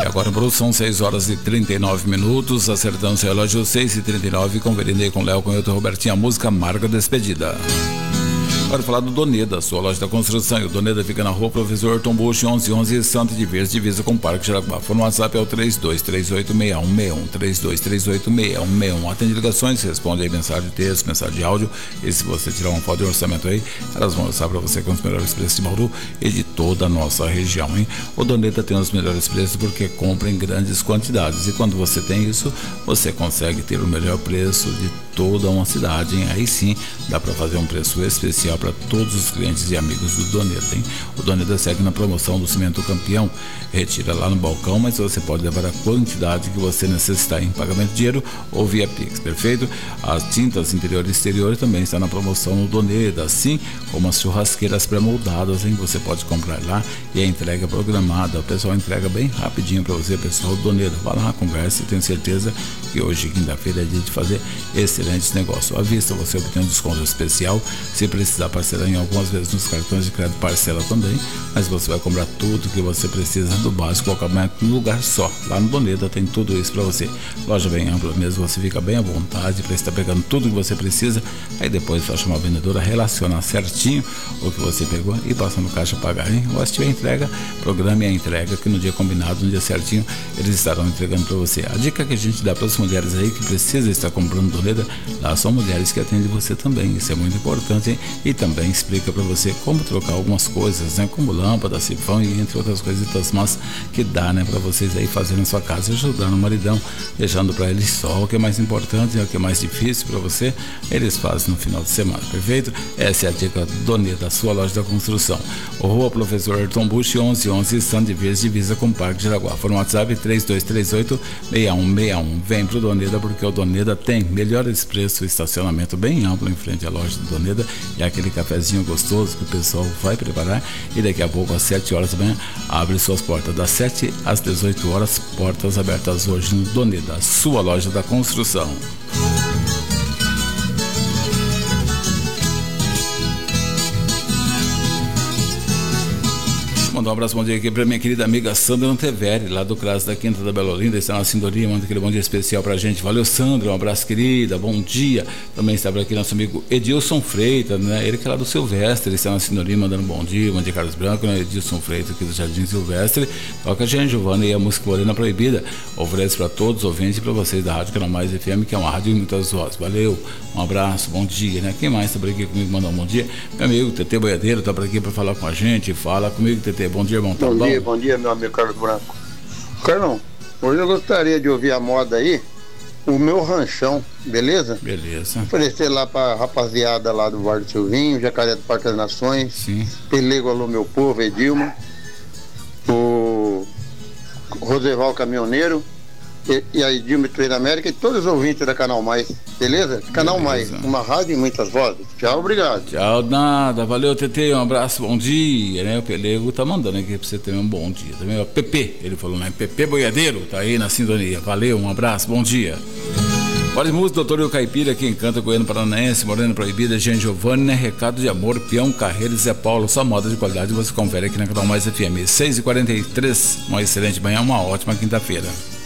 agora produção 6 horas e 39 minutos, acertando seu relógio 6h39, conferindo aí com Léo, com eu, Robertinho, a música Marca Despedida. Para falar do Doneda, sua loja da construção. E o Doneda fica na rua Professor Ayrton Busch, 1111, Santa de Verde, divisa com o Parque Jaraguá. Fone no WhatsApp é o 32386161, 32386161. Atende ligações, responde aí mensagem de texto, mensagem de áudio. E se você tirar uma foto de orçamento aí, elas vão mostrar para você com os melhores preços de Bauru e de toda a nossa região, hein? O Doneda tem os melhores preços porque compra em grandes quantidades. E quando você tem isso, você consegue ter o melhor preço de toda uma cidade, hein? Aí sim, dá para fazer um preço especial para todos os clientes e amigos do Doneda, hein? O Doneda segue na promoção do Cimento Campeão. Retira lá no balcão, mas você pode levar a quantidade que você necessitar em pagamento de dinheiro ou via Pix, perfeito? As tintas interior e exterior também está na promoção no Doneda, assim como as churrasqueiras pré-moldadas, hein? Você pode comprar lá e a entrega programada. O pessoal entrega bem rapidinho para você, pessoal do Doneda. Vá lá, converse, tenho certeza que hoje, quinta-feira, é dia de fazer excelentes negócios. À vista, você obtém um desconto especial. Se precisar parcelar em algumas vezes nos cartões de crédito, parcela também, mas você vai comprar tudo que você precisa do básico ao acabamento num lugar só. Lá no Doneda tem tudo isso para você. Loja bem ampla mesmo, você fica bem à vontade para estar pegando tudo que você precisa. Aí depois só chamar a vendedora, relacionar certinho o que você pegou e passa no caixa pagar, hein? Ou se tiver entrega, programe a entrega que no dia combinado, no dia certinho, eles estarão entregando para você. A dica que a gente dá para as mulheres aí que precisam estar comprando Doneda, lá são mulheres que atendem você também. Isso é muito importante, hein? E também explica para você como trocar algumas coisas, né? Como lâmpada, sifão e entre outras coisitas mas que dá, né? Para vocês aí fazerem na sua casa, ajudando o maridão, deixando para eles só o que é mais importante, o que é mais difícil para você, eles fazem no final de semana, perfeito? Essa é a dica Doneda, sua loja da construção. O Rua Professor Ayrton Busch, 1111, Santa de Verde, divisa com o Parque Jaraguá. Fone no WhatsApp 32386161. Vem pro Doneda porque o Doneda tem melhores preços, estacionamento bem amplo em frente à loja do Doneda e aquele cafezinho gostoso que o pessoal vai preparar e daqui a pouco às 7 horas da manhã abre suas portas das 7 às 18 horas, portas abertas hoje no Doneda, sua loja da construção. Mandar um abraço, bom dia aqui para minha querida amiga Sandra Anteveri, lá do CRAS da Quinta da Bela Olinda, está na sintonia, manda aquele bom dia especial pra gente. Valeu, Sandra, um abraço, querida, bom dia. Também está por aqui nosso amigo Edilson Freitas, né? Ele que é lá do Silvestre, está na sintonia, mandando um bom dia Carlos Branco, né? Edilson Freitas aqui do Jardim Silvestre. Toca a Jean Giovanna e a música Morena Proibida. Oferece para todos os ouvintes e para vocês da Rádio Canal Mais FM, que é uma rádio de muitas vozes. Valeu, um abraço, bom dia, né? Quem mais está por aqui comigo, mandar um bom dia? Meu amigo Tetê Boiadeiro está por aqui para falar com a gente. Fala comigo, Tetê. Bom dia, irmão. Tá bom dia, meu amigo Carlos Branco. Carlão, hoje eu gostaria de ouvir a moda aí, o meu ranchão, beleza? Beleza. Oferecer lá pra rapaziada lá do Vale do Silvinho, Jacaré do Parque das Nações. Sim. Pelego, alô, meu povo, Edilma. O Roseval Caminhoneiro. E a Edilma Treino América e todos os ouvintes da Canal Mais, beleza? Canal Mais, uma rádio e muitas vozes. Tchau, obrigado. Tchau, nada, valeu, Tetê, um abraço, bom dia, né? O Pelego tá mandando aqui pra você ter um bom dia também, ó, Pepe, ele falou, né? Pepe Boiadeiro, tá aí na sintonia, valeu, um abraço, bom dia. Olha, música, doutor e o Caipira, quem canta Goiano Paranaense, Morena Proibida, Jean Giovanni, né? Recado de Amor, Peão Carreiro e Zé Paulo, só moda de qualidade, você confere aqui na Canal Mais FM, 6h43, uma excelente manhã, uma ótima quinta-feira.